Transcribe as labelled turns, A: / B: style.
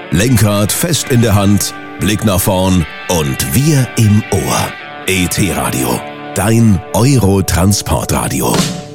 A: Lenkrad fest in der Hand, Blick nach vorn und wir im Ohr. ET Radio, dein Euro-Transportradio.